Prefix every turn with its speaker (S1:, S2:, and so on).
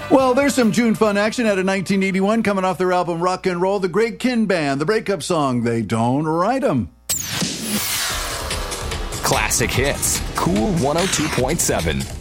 S1: Well, there's some June fun action out of 1981 coming off their album Rock and Roll. The Great Kin Band, the breakup song, They Don't Write 'Em.
S2: Classic hits. Cool 102.7.